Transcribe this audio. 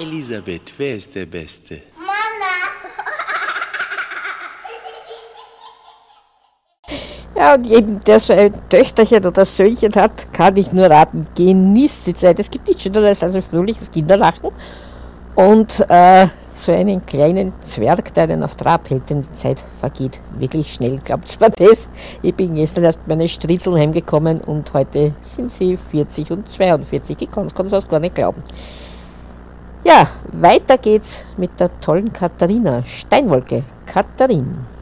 Elisabeth, wer ist der Beste? Ja, und jedem, der so ein Töchterchen oder Söhnchen hat, kann ich nur raten, genießt die Zeit. Es gibt nichts Schöneres als ein fröhliches Kinderlachen und so einen kleinen Zwerg, der einen auf Trab hält, denn die Zeit vergeht wirklich schnell. Glaubt mir das? Ich bin gestern erst meine Striezeln heimgekommen und heute sind sie 40 und 42. Ich kann es fast gar nicht glauben. Ja, weiter geht's mit der tollen Katharina Steinwolke. Katharin.